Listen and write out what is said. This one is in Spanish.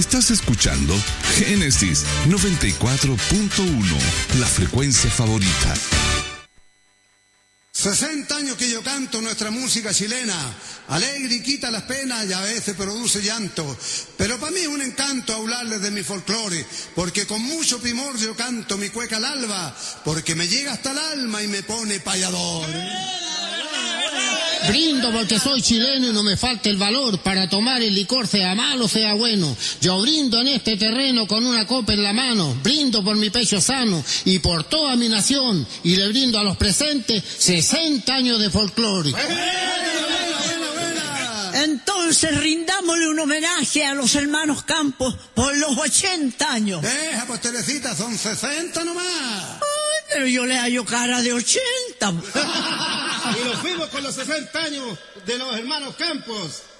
Estás escuchando Génesis 94.1, la frecuencia favorita. 60 años que yo canto nuestra música chilena, alegre y quita las penas y a veces produce llanto. Pero para mí es un encanto hablarles de mi folclore, porque con mucho primor yo canto mi cueca al alba, porque me llega hasta el alma y me pone payador. Brindo porque soy chileno y no me falta el valor para tomar el licor, sea malo o sea bueno. Yo brindo en este terreno con una copa en la mano, brindo por mi pecho sano y por toda mi nación, y le brindo a los presentes 60 años de folclore. Entonces rindámosle un homenaje a los hermanos Campos por los 80 años. Pues Teresita, son 60 nomás. Ay, pero yo le hallo cara de 80. Y nos fuimos con los 60 años de los hermanos Campos.